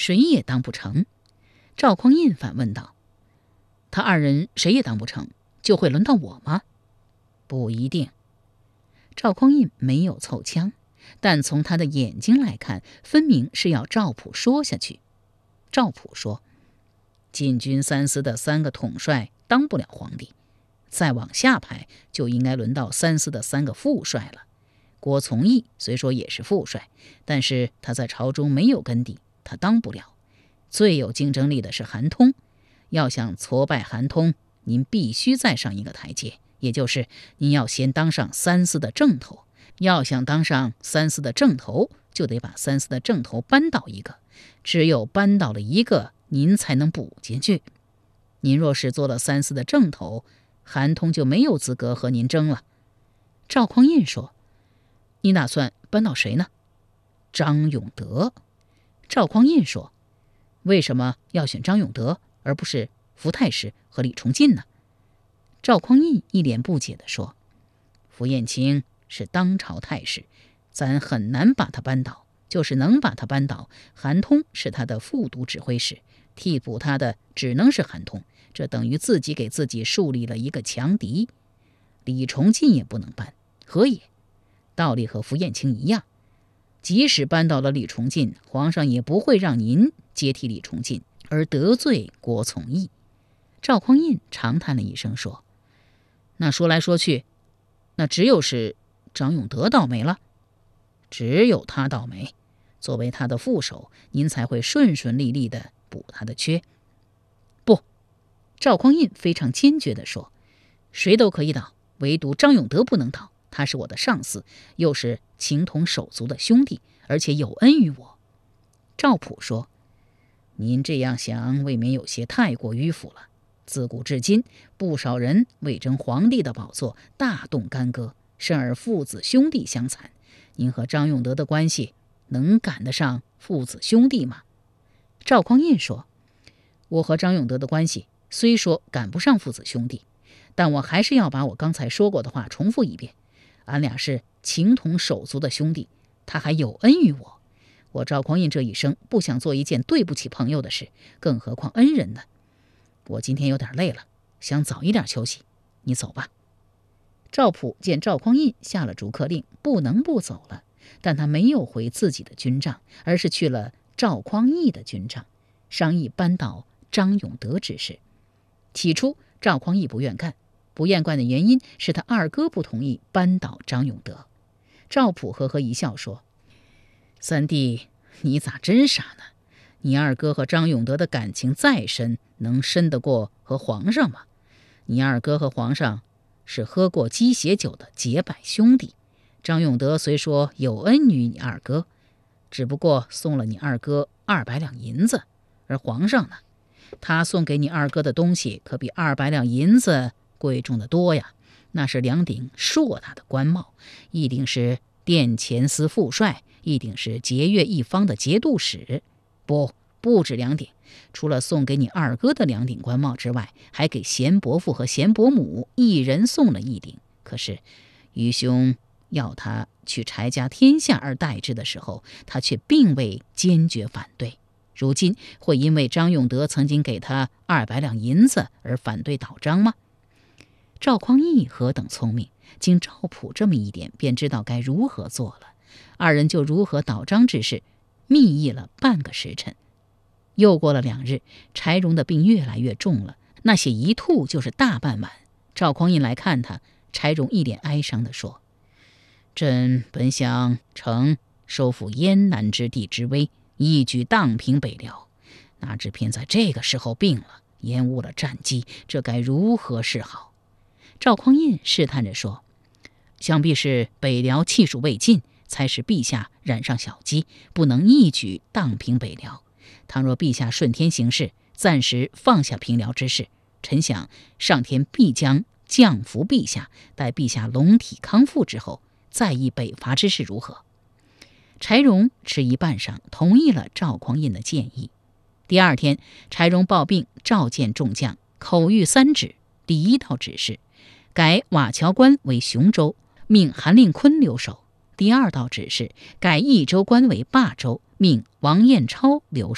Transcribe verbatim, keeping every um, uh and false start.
谁也当不成。赵匡胤反问道：他二人谁也当不成，就会轮到我吗？不一定。赵匡胤没有凑枪，但从他的眼睛来看，分明是要赵普说下去。赵普说：禁军三司的三个统帅当不了皇帝，再往下排就应该轮到三司的三个副帅了。郭从义虽说也是副帅，但是他在朝中没有根底，他当不了。最有竞争力的是韩通，要想挫败韩通，您必须再上一个台阶，也就是您要先当上三司的正头。要想当上三司的正头，就得把三司的正头扳倒一个，只有扳倒了一个，您才能补进去。您若是做了三司的正头，韩通就没有资格和您争了。赵匡胤说：你打算扳倒谁呢？张永德。赵匡胤说：为什么要选张永德，而不是福太师和李崇进呢？赵匡胤一脸不解地说：符彦卿是当朝太师，咱很难把他扳倒，就是能把他扳倒，韩通是他的副都指挥使，替补他的只能是韩通，这等于自己给自己树立了一个强敌。李崇进也不能扳，何也？道理和符彦卿一样，即使扳倒了李崇进，皇上也不会让您接替李崇进而得罪郭从义。赵匡胤长叹了一声说：那说来说去，那只有是张永德倒霉了。只有他倒霉，作为他的副手，您才会顺顺利利地补他的缺。不，赵匡胤非常坚决地说：谁都可以倒，唯独张永德不能倒，他是我的上司，又是情同手足的兄弟，而且有恩于我。赵普说：您这样想未免有些太过迂腐了。自古至今，不少人为争皇帝的宝座大动干戈，甚而父子兄弟相残。您和张永德的关系能赶得上父子兄弟吗？赵匡胤说：我和张永德的关系虽说赶不上父子兄弟，但我还是要把我刚才说过的话重复一遍。俺俩是情同手足的兄弟，他还有恩于我。我赵匡胤这一生不想做一件对不起朋友的事，更何况恩人呢？我今天有点累了，想早一点休息，你走吧。赵普见赵匡胤下了逐客令，不能不走了，但他没有回自己的军帐，而是去了赵匡胤的军帐，商议扳倒张永德之事。起初赵匡胤不愿干，不愿干的原因是他二哥不同意扳倒张永德。赵普呵呵一笑说：三弟，你咋真傻呢？你二哥和张永德的感情再深，能深得过和皇上吗？你二哥和皇上是喝过鸡血酒的结拜兄弟，张永德虽说有恩于你二哥，只不过送了你二哥二百两银子，而皇上呢，他送给你二哥的东西可比二百两银子贵重的多呀，那是两顶硕大的官帽，一顶是殿前司副帅，一顶是节钺一方的节度使。不，不止两顶，除了送给你二哥的两顶官帽之外，还给贤伯父和贤伯母一人送了一顶。可是愚兄要他去柴家天下而代之的时候，他却并未坚决反对。如今会因为张永德曾经给他二百两银子而反对倒张吗？赵匡胤何等聪明，经赵普这么一点，便知道该如何做了。二人就如何倒张之事密议了半个时辰。又过了两日，柴荣的病越来越重了，那些一吐就是大半晚。赵匡胤来看他，柴荣一脸哀伤地说：朕本想乘收复燕南之地之威，一举荡平北辽，哪知偏在这个时候病了，延误了战机，这该如何是好？赵匡胤试探着说：想必是北辽气数未尽，才使陛下染上小机，不能一举荡平北辽。倘若陛下顺天行事，暂时放下平辽之事，臣想上天必将降福陛下，待陛下龙体康复之后，再议北伐之事如何？柴荣迟疑半晌，同意了赵匡胤的建议。第二天，柴荣报病，召见众将，口谕三旨。第一道指示，改瓦桥关为雄州，命韩令坤留守。第二道指示，改益州关为霸州，命王彦超留守。